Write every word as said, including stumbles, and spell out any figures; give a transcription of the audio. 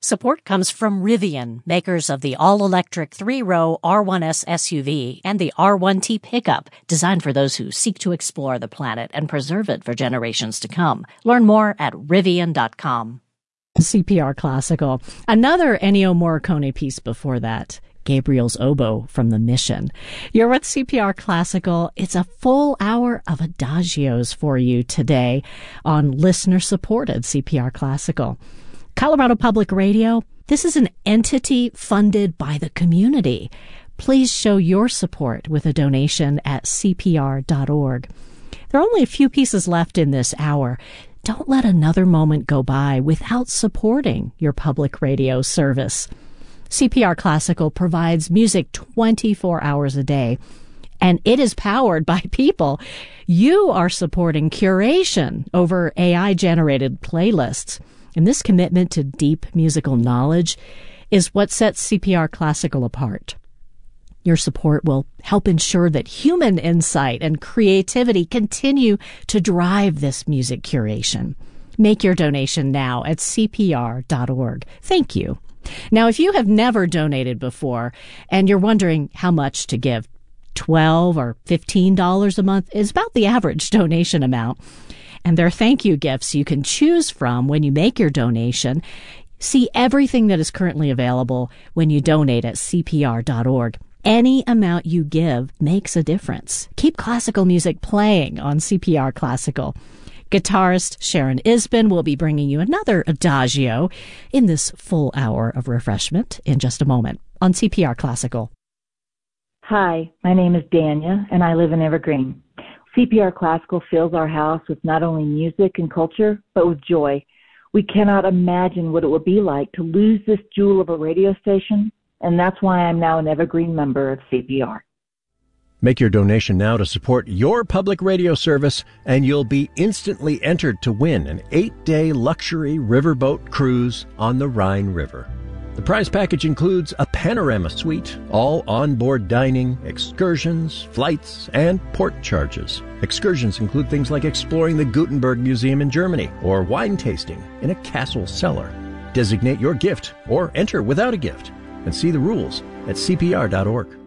Support comes from Rivian, makers of the all-electric three-row R one S S U V and the R one T pickup, designed for those who seek to explore the planet and preserve it for generations to come. Learn more at rivian dot com. C P R Classical. Another Ennio Morricone piece before that, Gabriel's Oboe from The Mission. You're with C P R Classical. It's a full hour of adagios for you today on listener-supported C P R Classical. Colorado Public Radio, this is an entity funded by the community. Please show your support with a donation at C P R dot org. There are only a few pieces left in this hour. Don't let another moment go by without supporting your public radio service. C P R Classical provides music twenty-four hours a day, and it is powered by people. You are supporting curation over A I-generated playlists. And this commitment to deep musical knowledge is what sets C P R Classical apart. Your support will help ensure that human insight and creativity continue to drive this music curation. Make your donation now at C P R dot org. Thank you. Now, if you have never donated before and you're wondering how much to give, twelve dollars or fifteen dollars a month is about the average donation amount. And there are thank you gifts you can choose from when you make your donation. See everything that is currently available when you donate at C P R dot org. Any amount you give makes a difference. Keep classical music playing on C P R Classical. Guitarist Sharon Isbin will be bringing you another adagio in this full hour of refreshment in just a moment on C P R Classical. Hi, my name is Dania, and I live in Evergreen. C P R Classical fills our house with not only music and culture, but with joy. We cannot imagine what it would be like to lose this jewel of a radio station, and that's why I'm now an Evergreen member of C P R. Make your donation now to support your public radio service, and you'll be instantly entered to win an eight-day luxury riverboat cruise on the Rhine River. The prize package includes a panorama suite, all onboard dining, excursions, flights, and port charges. Excursions include things like exploring the Gutenberg Museum in Germany or wine tasting in a castle cellar. Designate your gift or enter without a gift and see the rules at C P R dot org.